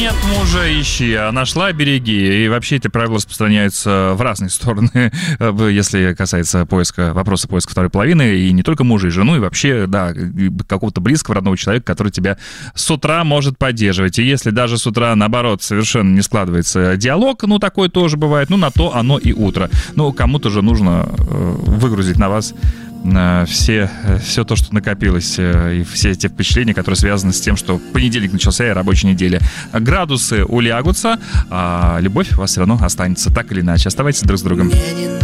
Нет мужа, ищи, а нашла, береги. И вообще эти правила распространяются в разные стороны, если касается вопроса поиска второй половины, и не только мужа и жену, и вообще, да, какого-то близкого, родного человека, который тебя с утра может поддерживать. И если даже с утра, наоборот, совершенно не складывается диалог, ну, такое тоже бывает, ну, на то оно и утро. Ну, кому-то же нужно выгрузить на вас все то, что накопилось, и все эти впечатления, которые связаны с тем, что понедельник начался и рабочая неделя. Градусы улягутся, а любовь у вас все равно останется так или иначе. Оставайтесь друг с другом.